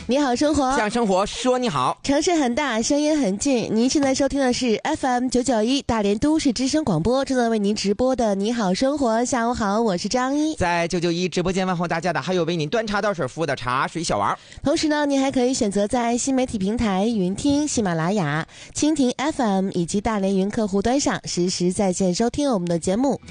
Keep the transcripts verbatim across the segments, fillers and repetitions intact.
你好生活， 向生活说你好。 城市很大，声音很近。您现在收听的是 F M 九九一大连都市之声广播，正在为您直播的你好生活。下午好，我是张一。 在九九一直播间问候大家的还有为您端茶倒水服务的茶水小王。 同时呢，您还可以选择在新媒体平台云听、喜马拉雅、蜻蜓 F M 以及大连云客户端上实时在线收听我们的节目。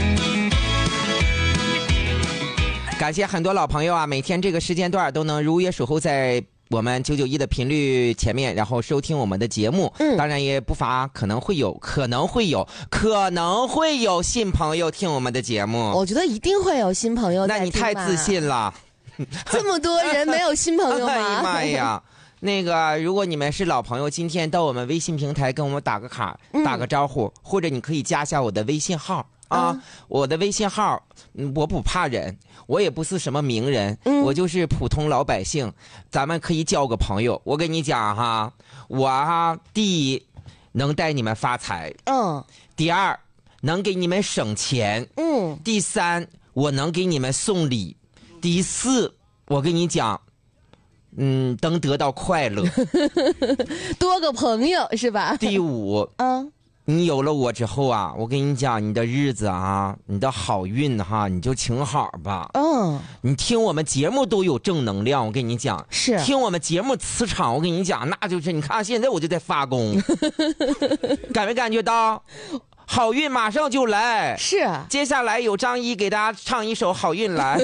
感谢很多老朋友啊，每天这个时间段都能如约守候在我们九九一的频率前面，然后收听我们的节目。嗯，当然也不乏可能会有可能会有可能会有新朋友听我们的节目。 我觉得一定会有新朋友在听。 那你太自信了。 这么多人没有新朋友吗？ 哎呀妈呀！那个，如果你们是老朋友，今天到我们微信平台跟我们打个卡，打个招呼，嗯、或者你可以加下我的微信号啊，嗯、我的微信号，我不怕人，我也不是什么名人，嗯、我就是普通老百姓，咱们可以交个朋友。我跟你讲哈，我哈，第一能带你们发财，嗯，第二能给你们省钱，嗯，第三我能给你们送礼，第四我跟你讲。嗯，能得到快乐， 多个朋友是吧？ 第五，嗯，你有了我之后啊，我跟你讲，你的日子啊，你的好运哈，你就请好吧。嗯，你听我们节目都有正能量，我跟你讲， 是听我们节目磁场，我跟你讲，那就是你看现在我就在发功，感没感觉到？好运马上就来， 是。 接下来有张一给大家唱一首《好运来》。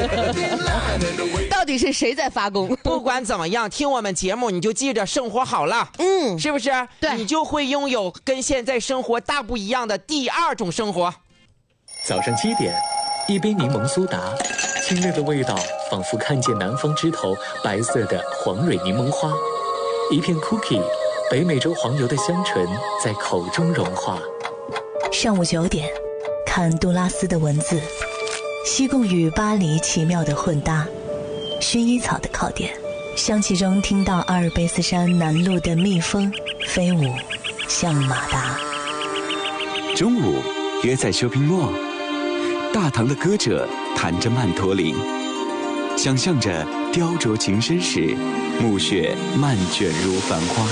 到底是谁在发功？ 不管怎么样，听我们节目你就记着生活好了，嗯，是不是？ 对， 你就会拥有跟现在生活大不一样的第二种生活。 早上七点，一杯柠檬苏打，清热的味道仿佛看见南方枝头白色的黄蕊柠檬花，一片 cookie， 北美洲黄油的香醇在口中融化。 上午九点，看杜拉斯的文字，西贡与巴黎奇妙的混搭，薰衣草的靠点，香气中听到阿尔卑斯山南麓的蜜蜂飞舞向马达。 中午约在 Shopping Mall， 大唐的歌者弹着曼陀林，想象着雕琢琴身时，暮雪漫卷如繁花。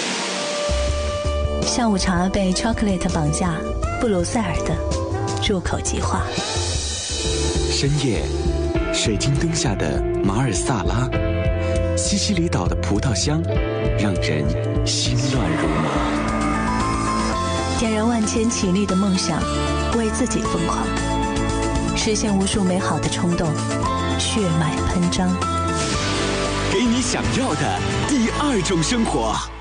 下午茶被 chocolate 绑架，布鲁塞尔的入口即化。 深夜，水晶灯下的马尔萨拉，西西里岛的葡萄香，让人心乱如麻。 点燃万千绮丽的梦想，为自己疯狂，实现无数美好的冲动，血脉喷张， 给你想要的第二种生活。